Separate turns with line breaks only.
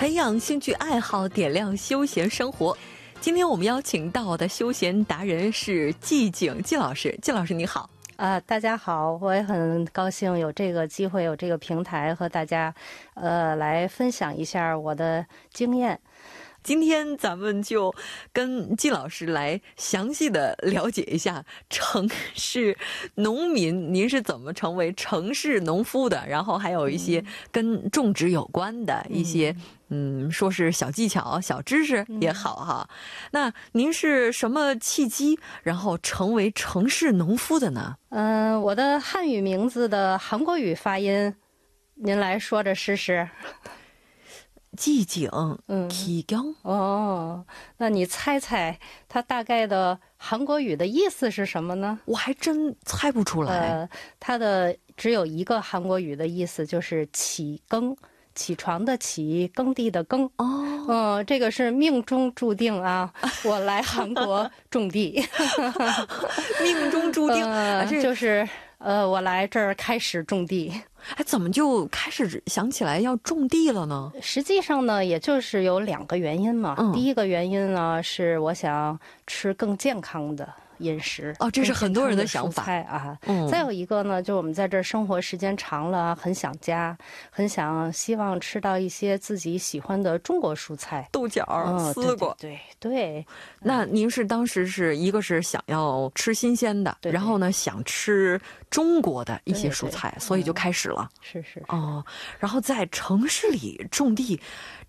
培养兴趣爱好，点亮休闲生活。今天我们邀请到的休闲达人是季景季老师。季老师你好。
大家好，我也很高兴有这个机会，有这个平台和大家来分享一下我的经验。
今天咱们就跟季老师来详细的了解一下城市农民，您是怎么成为城市农夫的，然后还有一些跟种植有关的一些说是小技巧小知识也好哈。那您是什么契机然后成为城市农夫的呢？
我的汉语名字的韩国语发音您来说着试试。
季景季景。
那你猜猜它大概的韩国语的意思是什么呢？
我还真猜不出来。
它的只有一个韩国语的意思，就是起耕，起床的起，耕地的耕。这个是命中注定啊，我来韩国种地。
命中注定，
就是我来这儿开始种地。
怎么就开始想起来要种地了呢？
实际上呢，也就是有2个原因嘛。第一个原因呢，是我想吃更健康的饮食。
这是很多人的想法
啊。再有一个呢，就我们在这儿生活时间长了，很想家，很希望吃到一些自己喜欢的中国蔬菜，
豆角、丝瓜。
对。
那您是当时是一个是想要吃新鲜的，然后呢想吃中国的一些蔬菜，所以就开始了。
是。
然后在城市里种地，